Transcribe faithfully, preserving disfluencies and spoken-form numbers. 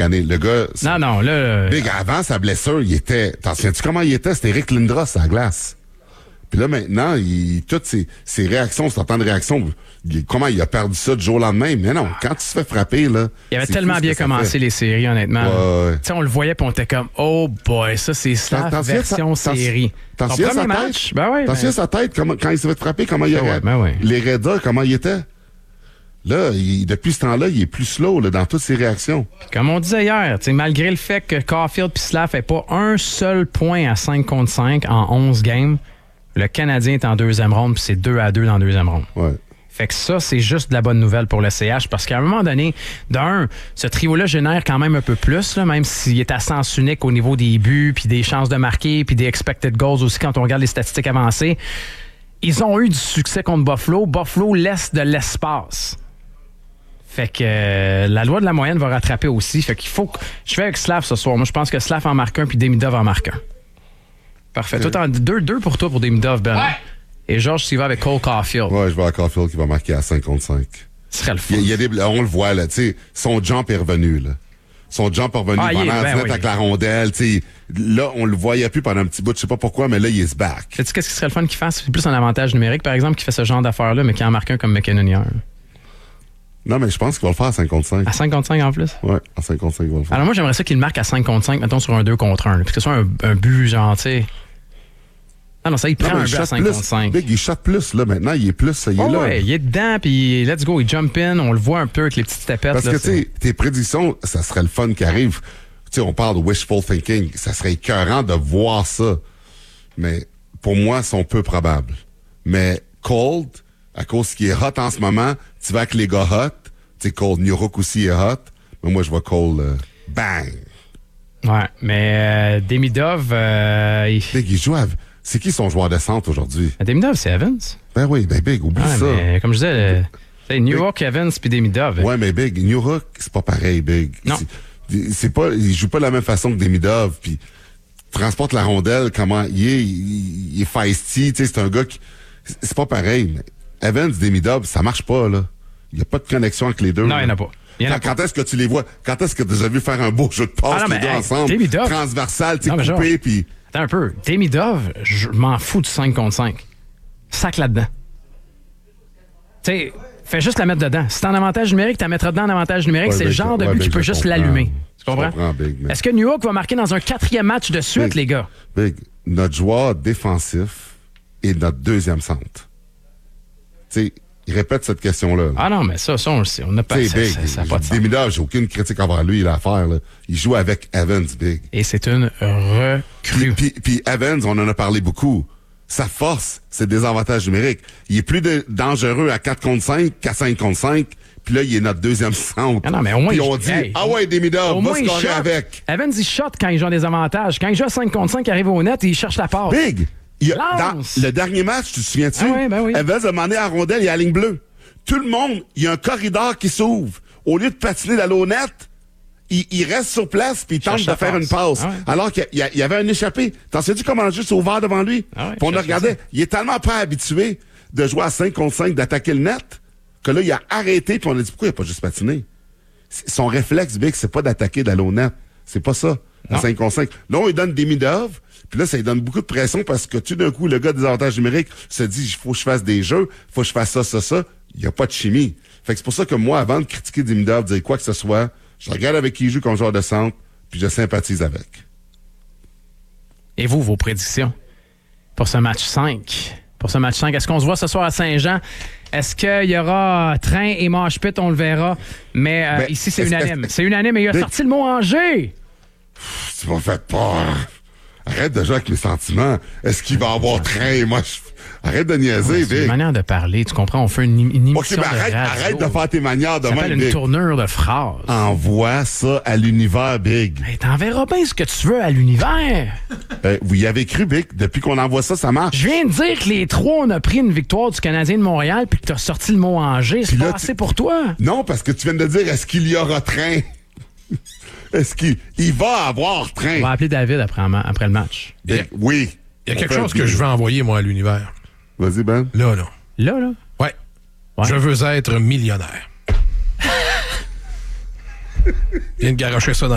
année. Le gars... Non, non, là... Big, avant sa blessure, il était... T'en souviens-tu comment il était? C'était Eric Lindros à la glace. Puis là, maintenant, il, toutes ses, ses réactions, son temps de réaction, il, comment il a perdu ça du jour au lendemain? Mais non, quand tu te fais frapper, là... Il avait tellement bien commencé les séries, honnêtement. Ouais, ouais. Tu sais, on le voyait, puis on était comme, oh boy, ça, c'est Slav version série. T'en Son souviens premier sa match, tête? ben ouais. T'en ben... souviens sa tête, comment, quand il s'est fait frapper, comment il ben avait... Ouais, ben ouais. Les raiders, comment il était? Là, il, depuis ce temps-là, il est plus slow là, dans toutes ses réactions. Comme on disait hier, malgré le fait que Caulfield et Slav n'aient pas un seul point à cinq contre cinq en onze games, le Canadien est en deuxième ronde, puis c'est deux à deux dans la deuxième ronde. Ouais. Fait que ça, c'est juste de la bonne nouvelle pour le C H, parce qu'à un moment donné, d'un, ce trio-là génère quand même un peu plus, là, même s'il est à sens unique au niveau des buts, puis des chances de marquer, puis des expected goals aussi quand on regarde les statistiques avancées. Ils ont eu du succès contre Buffalo. Buffalo laisse de l'espace. Fait que euh, la loi de la moyenne va rattraper aussi. Fait qu'il faut que... Je vais avec Slav ce soir. Moi, je pense que Slav en marque un, puis Demidov en marque un. Parfait. Toi, t'en deux, deux pour toi pour Demidov, Ben. Ouais. Et Georges, tu vas avec Cole Caulfield. Ouais, je vais avec Caulfield qui va marquer à cinq contre cinq. Ce serait le fun. Il y a, il y a des, on le voit, là, tu sais, son jump est revenu, là. Son jump est revenu ah, pendant ben la oui. avec la rondelle, tu sais. Là, on le voyait plus pendant un petit bout, je sais pas pourquoi, mais là, il est back. Sais-tu qu'est-ce qui serait le fun qu'il fasse? C'est plus un avantage numérique, par exemple, qui fait ce genre d'affaires-là, mais qui en marque un comme McKinnon hier. Non, mais je pense qu'il va le faire à cinq contre cinq. À cinq contre cinq en plus? Ouais, à cinq contre cinq, il va le faire. Alors moi, j'aimerais ça qu'il marque à cinq contre cinq, mettons sur un deux contre un, là, puis que ce soit un, un but, genre, tu sais... Non, non, ça, il prend non, un il but à cinq plus, contre cinq. Big, il shot plus, là, maintenant. Il est plus, il est oh, là. Ouais, il est dedans, puis let's go, il jump in. On le voit un peu avec les petites tapettes. Parce là, que, tu sais, tes prédictions, ça serait le fun qui arrive. Tu sais, on parle de wishful thinking. Ça serait écœurant de voir ça. Mais, pour moi, sont peu probables. Mais, Cold, à cause qu'il est hot en ce moment, tu vas avec les gars hot. Tu sais, Cold, New York aussi est hot. Mais moi, je vois Cold, euh, bang! Ouais, mais euh, Demidov, euh, il... Big, il joue avec... C'est qui son joueur de centre aujourd'hui? Demidov, c'est Evans. Ben oui, ben Big, oublie ouais, ça. Mais, comme je disais, c'est New York, Evans puis Demidov. Ouais, mais Big, New York, c'est pas pareil, Big. Non. C'est, c'est pas, il joue pas de la même façon que Demidov, puis transporte la rondelle, comment il est, il, il est feisty, tu sais, c'est un gars qui, c'est pas pareil. Mais Evans, Demidov, ça marche pas, là. Il y a pas de connexion entre les deux. Non, il n'y en a pas. Y en a quand, pas. quand est-ce que tu les vois? Quand est-ce que tu as vu faire un beau jeu de passe, ah non, les deux hey, ensemble? Demidov. Transversal, tu sais, Non, coupé, puis... Attends un peu. Demidov, je m'en fous du cinq contre cinq. Sac là-dedans. Tu sais, fais juste la mettre dedans. Si t'as un avantage numérique, t'as mettre dedans un avantage numérique. Ouais, c'est Big, le genre de ouais, but Big, qui peut je juste comprends. l'allumer. Tu comprends? Je comprends, Big, mais... Est-ce que New York va marquer dans un quatrième match de suite, Big, les gars? Big, notre joueur défensif est notre deuxième centre. Tu sais, il répète cette question-là. Là. Ah non, mais ça, ça, on le sait. On n'a pas Big, ça, ça, ça a pas de sens. Demidov, j'ai aucune critique envers lui, il a à faire. Là. Il joue avec Evans, Big. Et c'est une recrue. Puis, puis, puis Evans, on en a parlé beaucoup. Sa force, c'est des avantages numériques. Il est plus de, dangereux à quatre contre cinq qu'à cinq contre cinq. Puis là, il est notre deuxième centre. Ah non, mais au moins, puis on il- dit, hey, ah ouais, Demidov, va il scorer shot. avec. Evans, il shot quand il joue des avantages. Quand il joue à cinq contre cinq, il arrive au net et il cherche la passe. Big! Il a, dans Lance. le dernier match, tu te souviens-tu? Ah ouais, ben oui. Evans a demandé à la rondelle et à la ligne bleue. Tout le monde, il y a un corridor qui s'ouvre. Au lieu de patiner d'aller au net, il, il reste sur place puis il tente Cherche de la faire passe. une passe. Ah ouais. Alors qu'il y, a- il y avait un échappé. T'en sais-tu comment juste ouvert devant lui? Ah ouais, Puis on cherche a regardé. ça. Il est tellement pas habitué de jouer à cinq contre cinq, d'attaquer le net, que là, il a arrêté puis on a dit pourquoi il a pas juste patiné? C'est- Son réflexe, Vic, c'est pas d'attaquer d'aller au net. C'est pas ça. À Non. cinq contre cinq. Là, on lui donne des Demidov. Puis là, ça lui donne beaucoup de pression parce que tout d'un coup, le gars des avantages numériques se dit, il faut que je fasse des jeux, faut que je fasse ça, ça, ça. Il n'y a pas de chimie. Fait que c'est pour ça que moi, avant de critiquer Demidov, dire quoi que ce soit, je regarde avec qui il joue comme joueur de centre, puis je sympathise avec. Et vous, vos prédictions pour ce match cinq? Pour ce match cinq, est-ce qu'on se voit ce soir à Saint-Jean? Est-ce qu'il y aura train et mosh pit? On le verra. Mais euh, Ben, ici, c'est est-ce- unanime. est-ce- C'est unanime et il a Ben- sorti le mot Angers. Tu m'as fait peur. Arrête de jouer avec mes sentiments. Est-ce qu'il va avoir train? Moi, je... Arrête de niaiser, C'est une Vic. manière de parler. Tu comprends? On fait une, une OK, émission ben arrête, de radio. arrête de faire tes manières de Ça s'appelle même, une Vic. tournure de phrase. Envoie ça à l'univers, Big. Hey, t'enverras bien ce que tu veux à l'univers. Euh, vous y avez cru, Big? Depuis qu'on envoie ça, ça marche. Je viens de dire que les trois, on a pris une victoire du Canadien de Montréal puis que t'as sorti le mot Angers. C'est Puis là, pas tu- assez pour toi. Non, parce que tu viens de dire, est-ce qu'il y aura train? Est-ce qu'il il va avoir train? On va appeler David après, après le match. Big, oui. Il y a On quelque fait chose un que deal. je veux envoyer, moi, à l'univers. Vas-y, Ben. Là, là. Là, là. Ouais. Ouais. Je veux être millionnaire. Viens de garocher ça dans